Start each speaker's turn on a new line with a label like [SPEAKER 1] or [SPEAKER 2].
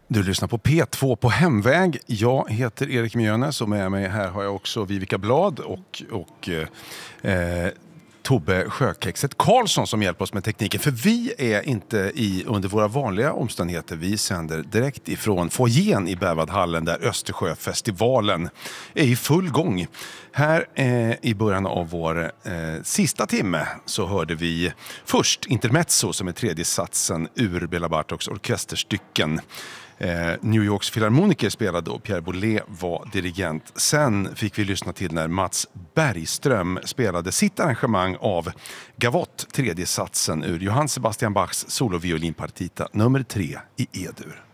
[SPEAKER 1] Du lyssnar på P2 på hemväg. Jag heter Erik Mjönes och med mig här har jag också Vivica Blad och Tobbe Sjökexet Karlsson som hjälper oss med tekniken. För vi är inte under våra vanliga omständigheter. Vi sänder direkt ifrån foajén i Bärvadhallen där Östersjöfestivalen är i full gång. Här i början av vår sista timme så hörde vi först Intermezzo som är tredje satsen ur Bela Bartoks orkesterstycken. New Yorks filharmoniker spelade och Pierre Boulez var dirigent. Sen fick vi lyssna till när Mats Bergström spelade sitt arrangemang av Gavotte, tredje satsen ur Johann Sebastian Bachs soloviolinpartita nummer 3 i E-dur.